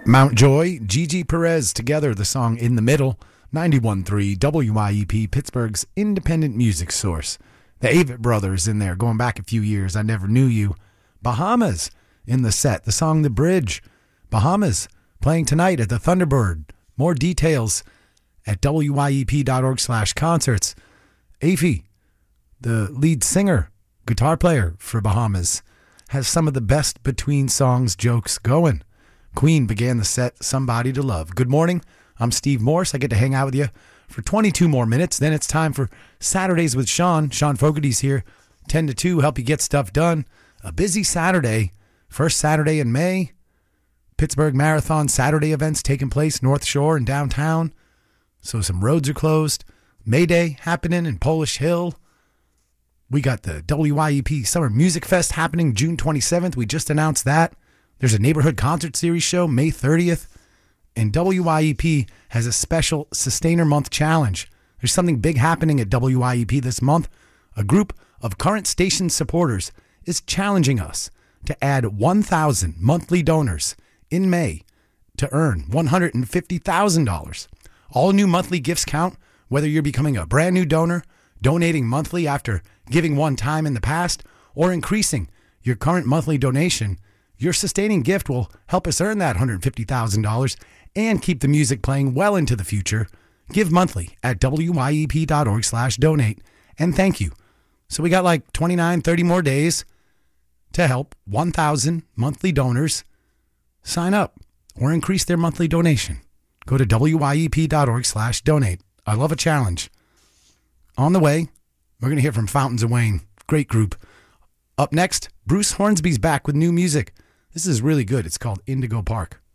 Mountjoy, Gigi Perez together, the song In the Middle, 91.3 WYEP, Pittsburgh's independent music source. The Avett Brothers in there, going back a few years, I Never Knew You. Bahamas in the set, the song The Bridge. Bahamas playing tonight at the Thunderbird. More details at wyep.org/concerts. Afi, the lead singer, guitar player for Bahamas, has some of the best between songs jokes going. Queen began the set Somebody to Love. Good morning. I'm Steve Morse. I get to hang out with you for 22 more minutes. Then it's time for Saturdays with Sean. Sean Fogarty's here, 10 to 2, help you get stuff done. A busy Saturday. First Saturday in May. Pittsburgh Marathon Saturday events taking place, North Shore and downtown. So some roads are closed. May Day happening in Polish Hill. We got the WYEP Summer Music Fest happening June 27th. We just announced that. There's a neighborhood concert series show May 30th. And WYEP has a special Sustainer Month challenge. There's something big happening at WYEP this month. A group of current station supporters is challenging us to add 1,000 monthly donors in May to earn $150,000. All new monthly gifts count, whether you're becoming a brand new donor, donating monthly after giving one time in the past, or increasing your current monthly donation. Your sustaining gift will help us earn that $150,000 and keep the music playing well into the future. Give monthly at wyep.org/donate. And thank you. So we got like 29, 30 more days to help 1,000 monthly donors sign up or increase their monthly donation. Go to wyep.org/donate. I love a challenge. On the way, we're going to hear from Fountains of Wayne. Great group. Up next, Bruce Hornsby's back with new music. This is really good. It's called Indigo Park.